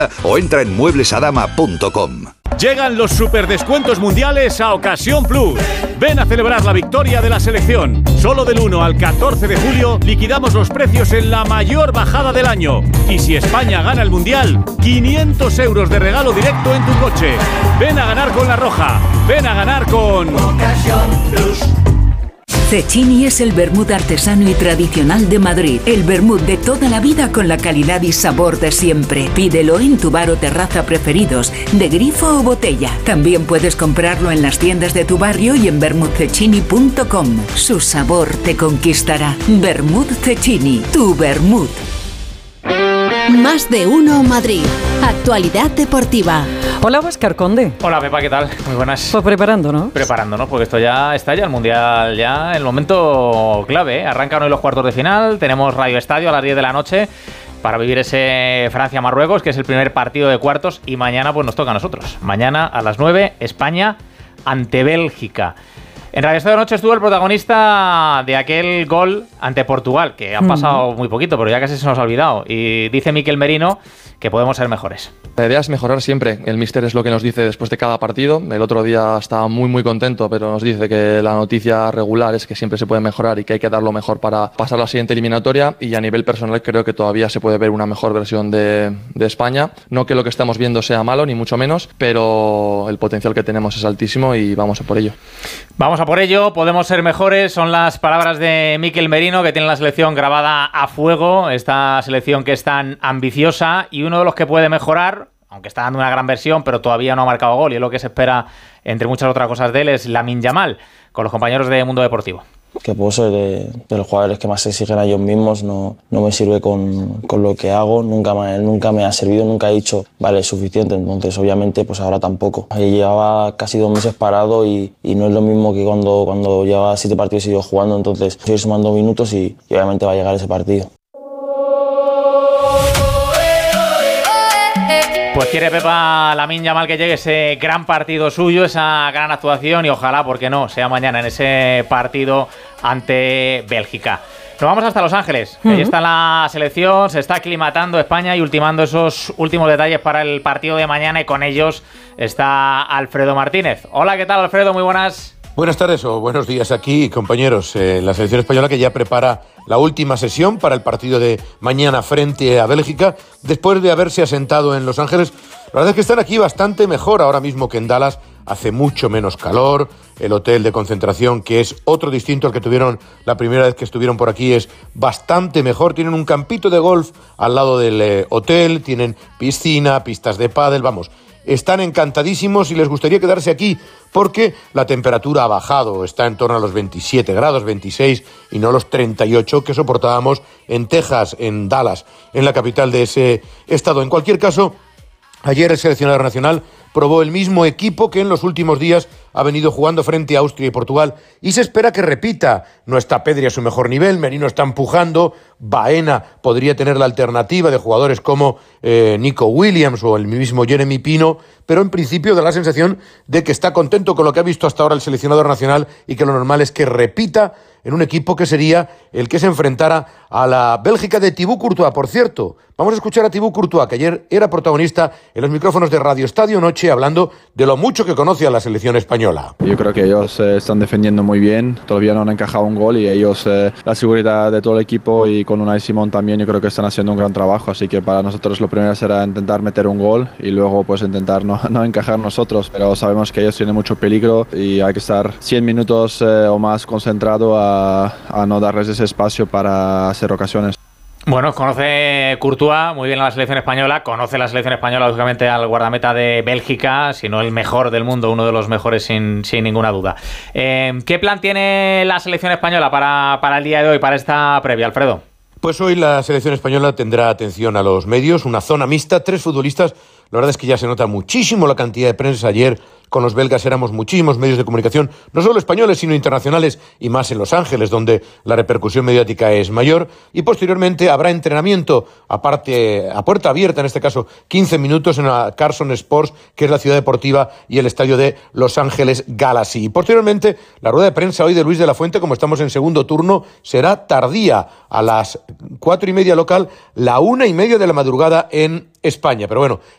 o entra en mueblesadama.com. Llegan los superdescuentos mundiales a Ocasión Plus. Ven a celebrar la victoria de la selección. Solo del 1 al 14 de julio liquidamos los precios en la mayor bajada del año. Y si España gana el mundial, 500 euros de regalo directo en tu coche. Ven a ganar con La Roja. Ven a ganar con Ocasión Plus. Cecchini es el vermut artesano y tradicional de Madrid. El vermut de toda la vida con la calidad y sabor de siempre. Pídelo en tu bar o terraza preferidos, de grifo o botella. También puedes comprarlo en las tiendas de tu barrio y en vermutcecchini.com. Su sabor te conquistará. Vermut Cecchini, tu vermut. Más de uno Madrid. Actualidad deportiva. Hola, Óscar Conde. Hola, Pepa, ¿qué tal? Muy buenas. Pues preparándonos. Preparándonos, porque esto ya está el Mundial, ya el momento clave, ¿eh? Arrancan hoy los cuartos de final, tenemos Radio Estadio a las 10 de la noche para vivir ese Francia-Marruecos, que es el primer partido de cuartos, y mañana pues nos toca a nosotros. Mañana a las 9, España ante Bélgica. En Radio Estadio Noche estuvo el protagonista de aquel gol ante Portugal, que ha pasado muy poquito, pero ya casi se nos ha olvidado. Y dice Mikel Merino que podemos ser mejores. La idea es mejorar siempre. El míster es lo que nos dice después de cada partido. El otro día estaba muy contento, pero nos dice que la noticia regular es que siempre se puede mejorar y que hay que dar lo mejor para pasar a la siguiente eliminatoria. Y a nivel personal creo que todavía se puede ver una mejor versión de España. No que lo que estamos viendo sea malo, ni mucho menos, pero el potencial que tenemos es altísimo y vamos a por ello. Vamos a por ello, podemos ser mejores, son las palabras de Mikel Merino, que tiene la selección grabada a fuego, esta selección que es tan ambiciosa, y uno de los que puede mejorar, aunque está dando una gran versión, pero todavía no ha marcado gol, y es lo que se espera, entre muchas otras cosas de él, es Lamine Yamal, con los compañeros de Mundo Deportivo. Que puedo ser de los jugadores que más se exigen a ellos mismos, no me sirve con lo que hago, nunca me ha servido, nunca he dicho, vale, es suficiente, entonces obviamente pues ahora tampoco. Llevaba casi 2 meses parado y no es lo mismo que cuando llevaba 7 partidos y sigo jugando, entonces estoy sumando minutos y obviamente va a llegar ese partido. Pues quiere Pepa Lamine Yamal que llegue ese gran partido suyo, esa gran actuación, y ojalá, porque no, sea mañana en ese partido ante Bélgica. Nos vamos hasta Los Ángeles. Ahí está la selección, se está aclimatando España y ultimando esos últimos detalles para el partido de mañana, y con ellos está Alfredo Martínez. Hola, ¿qué tal, Alfredo? Muy buenas. Buenas tardes o buenos días aquí, compañeros. La selección española que ya prepara la última sesión para el partido de mañana frente a Bélgica, después de haberse asentado en Los Ángeles. La verdad es que están aquí bastante mejor ahora mismo que en Dallas. Hace mucho menos calor, el hotel de concentración, que es otro distinto al que tuvieron la primera vez que estuvieron por aquí, es bastante mejor. Tienen un campito de golf al lado del hotel, tienen piscina, pistas de pádel, vamos. Están encantadísimos y les gustaría quedarse aquí porque la temperatura ha bajado, está en torno a los 27 grados, 26 y no los 38 que soportábamos en Texas, en Dallas, en la capital de ese estado. En cualquier caso, ayer el seleccionador nacional probó el mismo equipo que en los últimos días ha venido jugando frente a Austria y Portugal, y se espera que repita. No está Pedri a su mejor nivel, Merino está empujando, Baena podría tener la alternativa de jugadores como Nico Williams o el mismo Jeremy Pino, pero en principio da la sensación de que está contento con lo que ha visto hasta ahora el seleccionador nacional y que lo normal es que repita en un equipo que sería el que se enfrentara a la Bélgica de Thibaut Courtois. Por cierto, vamos a escuchar a Thibaut Courtois, que ayer era protagonista en los micrófonos de Radio Estadio Noche, hablando de lo mucho que conoce a la selección española. Yo creo que ellos están defendiendo muy bien, todavía no han encajado un gol, y ellos, la seguridad de todo el equipo y con Unai Simón también, yo creo que están haciendo un gran trabajo, así que para nosotros lo primero será intentar meter un gol y luego pues intentar no encajar nosotros, pero sabemos que ellos tienen mucho peligro y hay que estar 100 minutos o más concentrado a no darles ese espacio para hacer ocasiones. Bueno, conoce Courtois muy bien a la selección española, conoce la selección española lógicamente al guardameta de Bélgica, si no el mejor del mundo, uno de los mejores sin ninguna duda. ¿Qué plan tiene la selección española para el día de hoy, para esta previa, Alfredo? Pues hoy la selección española tendrá atención a los medios, una zona mixta, 3 futbolistas. La verdad es que ya se nota muchísimo la cantidad de prensa. Ayer con los belgas éramos muchísimos medios de comunicación, no solo españoles, sino internacionales, y más en Los Ángeles, donde la repercusión mediática es mayor. Y posteriormente habrá entrenamiento, aparte, a puerta abierta, en este caso 15 minutos en la Carson Sports, que es la ciudad deportiva y el estadio de Los Ángeles Galaxy. Y posteriormente, la rueda de prensa hoy de Luis de la Fuente, como estamos en segundo turno, será tardía, a las 4:30 local, la 1:30 de la madrugada en España. Pero bueno,